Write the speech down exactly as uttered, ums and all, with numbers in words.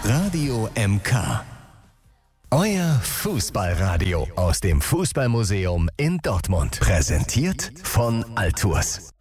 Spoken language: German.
Radio M K. Euer Fußballradio aus dem Fußballmuseum in Dortmund. Präsentiert von Altours.